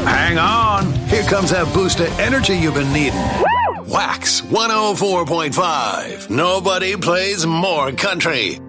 Hang on. Here comes that boost of energy you've been needing. Wax 104.5. Nobody plays more country.